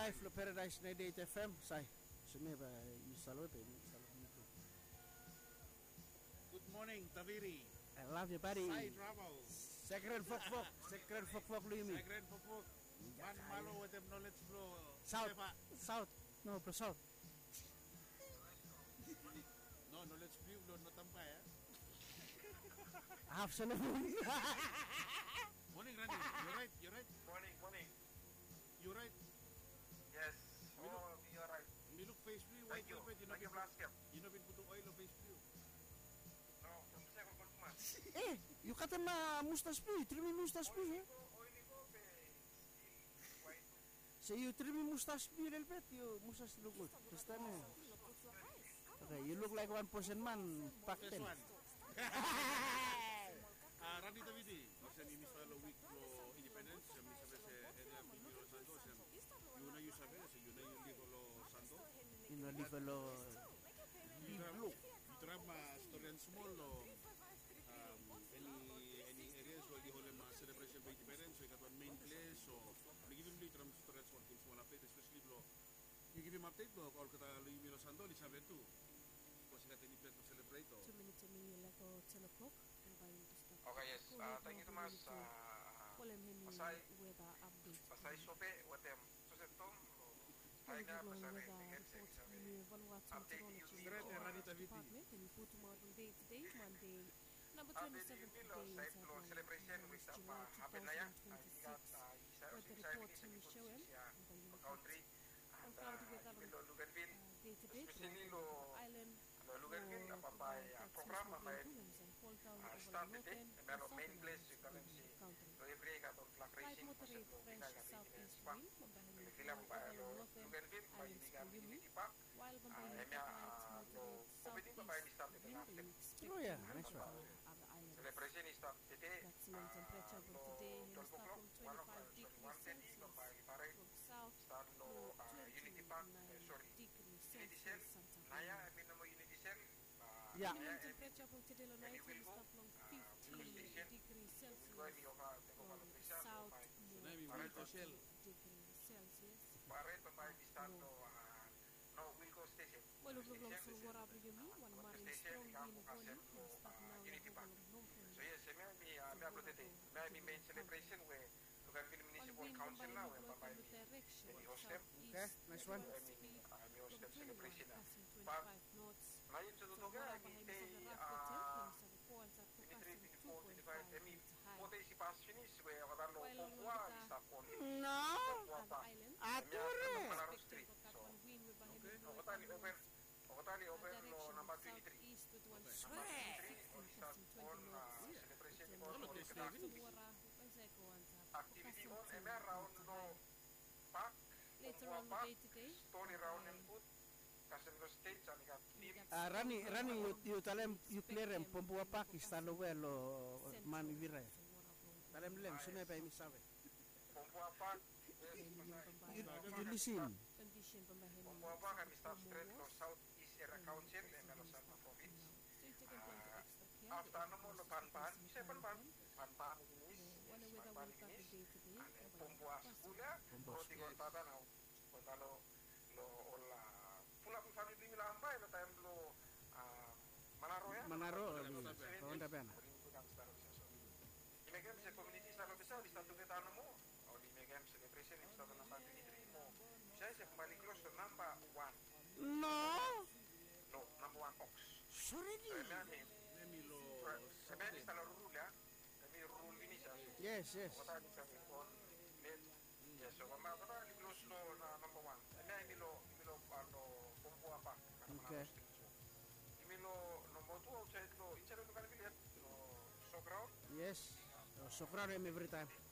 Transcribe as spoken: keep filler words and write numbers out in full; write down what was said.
live lo Paradise ninety-eight F M. Sai. Sumeba isalo pe isalo dito. Good morning, Taviri. I love you, buddy. Sai Travels. Sacred Fok Fok. Sacred Fok Fok Lumi. Sacred Fok Fok. Man malo with them knowledge flow. South. South. No, pro South. No, knowledge flow lo no tampay ah. Half sana. Morning, Randy. You're right. You're right. Morning, morning. You're right. Yes. Oh, you're right. Me look face blue, white Thank you. velvet. You know, Thank you, Blaskem. you know, putong oil of face blue. No, kung sa'yo kung kultuman. Eh, yung kata ma mustas po, trimi mustas po eh. Oily ko, oily ko, pe, still white. So you trimi mustas po little bit, you mustas lukot. Basta na. Okay, you look like one person man, back This then. one. Ah, Randy Tavidi. Kasi ni Mister Lo week lo independence, siya mi sabi sa area Pilipinas Santo, siya yun na yung sabi, siya yun na yung libo lo Santo. Yun na livelo. Liblo. Drama, story and small lo. Um, any any areas where di hole ma celebration by independence, so ikat one main place, so we give him the drama story and small things small update, especially lo. You give him update lo, all kata lo yung Milo Santo, li sabi tu. Kasi kata ni Peto celebrate o. Two minutes a minute like ten o'clock. Okay, yes. Uh, thank you so much. Pasay, weather update. pasay sope, watem. Susentom, tayo nga pasay tingin sa isabi. Update you Great, Randy Tavidi. Day today, Monday, number Update you twenty-seventh bilo day sa of iplo celebration with sa happen na yan. Ay ingat, isa What the sa report isa will show him siya country. on And county weather bilo Luganville. day to day, Especially lo island, lo Luganville na papay program papay start today. Meron main place yung kalang si lo every katong flag light racing kasi moderate lo French binaga southeast pa. wind, mambahan Bilang pa lo Luganville may islands bigan Pangumi, Unity Park. while Ah, mambahan emya light lo moderate pwede pa tayo start southeast ito wind natin. expected Oh, yeah, to nice one. other islands. Celebration is start today. Maximum temperature for today in twelve start o'clock, from one o'clock, twenty-five sorry, one thirty, degrees kapag Celsius pare from south start lo to ah, Unity Park, eh, twenty-nine sorry, degrees Unity Cell. Celsius Santa Naya, Ana. I mean mo Unity Cell. ah, Yeah. Naya, Minimum eh, temperature from today to night will start from fifteen degrees Celsius Ikaw, hindi ko ka, hindi ko from malapisa, south no, may- So, na yung Pare, Winter Shell. degrees Celsius. pare, kapag start lo, ah, no, Wilco Station. Well, Unity long Cell, so warabi yumi one Wilco marine Station, strong ikaw wind mo ka warning Cell lo, will start ah, now Unity in Park. the So yes, may may ah, may upload today. May may main celebration where Luganville Municipal Council now, where papay ni direction ni hostel. Okay, nice one. I mean, ah, may hostel celebration na. Pag twenty-five knots. ngayon sa So, tutuga, wala I mean, pa tay, kayo sa ah, rapid sa reports at twenty-three, capacity twenty-four, two point twenty-five, I five mean, feet high. puti si Passionis, where katalo While on Pumpuan, the- stop on No. Pumpuan Other pa. island. Ature. Malaro Expected Street. for So, Kaplan wind with a heavy Okay. low o katali over, o katali over no direction number twenty-three. southeast with one Okay. sweat Number twenty-three, sixteen or start passing on twenty uh, knots. celebration Ito for Ano, all test the driving? activities. Wara, upansay ko ang sa Activity passing on, two eh, may round point no five. park, Later Pumpuan on the Park, day today, Stony Round and Food, Casino State, sa likat team. Ah, Rani, Rani, you, you tell him, you clear him, Pompua Pakistan, well, or man, vira. Tell him, Lem, sumeba, mi sabe. Pumpuan Park, yes, You, Pasay. you listen. condition pambahin Pumpuan Park, kami start straight no South East Area Council, and Melo Santa Province. Ah, After ano mo, no panpan, isa panpan, panpan inis, One with a panpan wake up the inis, day today. ane pumpuas pula, roti cortada na, kontalo lo ola, pula kung family nila ambay, no time lo ah, manaro ya. Manaro, Seven kawan days, tapian. kuling kang staro bisa so. Imegam sa community sa bisa di satu betano mo, o di megam celebration di satu number twenty-three mo. Siya sa kembali close to number one. No. No, number one ox. Sorry, So, yan eh. Milo. Sebenarnya di sana rule ya. Kami rule ini siya. Yes, yes. Kota di sa kon net. Yes, so kama kota di close lo na number one. Ini Milo Milo ano kumpu apa? Okay. Milo number two outside lo. Incha lo kan bilihat lo so ground. Yes. So, sokran him every time.